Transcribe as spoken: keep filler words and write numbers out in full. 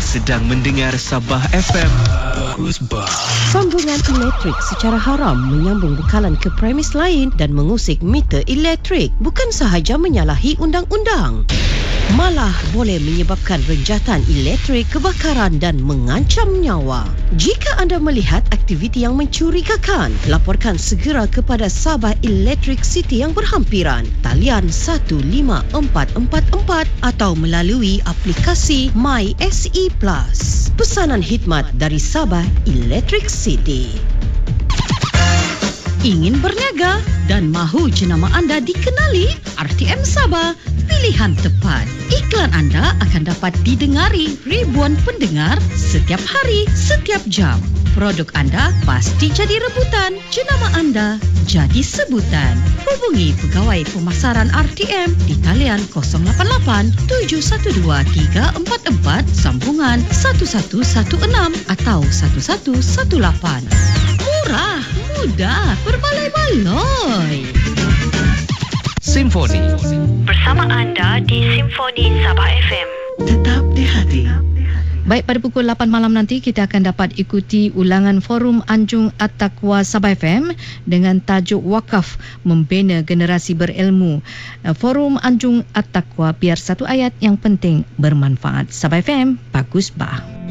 sedang mendengar Sabah F M. Bagus bah. Sambungan elektrik secara haram menyambung bekalan ke premis lain dan mengusik meter elektrik bukan sahaja menyalahi undang-undang, malah boleh menyebabkan renjatan elektrik, kebakaran dan mengancam nyawa. Jika anda melihat aktiviti yang mencurigakan, laporkan segera kepada Sabah Electric City yang berhampiran, talian satu lima empat empat empat atau melalui aplikasi My S E Plus. Pesanan khidmat dari Sabah Electric City. Ingin berniaga dan mahu jenama anda dikenali? R T M Sabah, pilihan tepat. Iklan anda akan dapat didengari ribuan pendengar setiap hari, setiap jam. Produk anda pasti jadi rebutan, jenama anda jadi sebutan. Hubungi Pegawai Pemasaran R T M di talian kosong lapan lapan tujuh satu dua tiga empat empat sambungan satu satu satu enam atau satu satu satu lapan. Murah, mudah, berbaloi-baloi. Simfoni bersama anda di Simfoni Sabah F M. Tetap di hati. Baik, pada pukul lapan malam nanti kita akan dapat ikuti ulangan Forum Anjung At-Taqwa Sabah F M dengan tajuk Wakaf Membina Generasi Berilmu. Forum Anjung At-Taqwa, biar satu ayat yang penting bermanfaat. Sabah F M, bagus bah.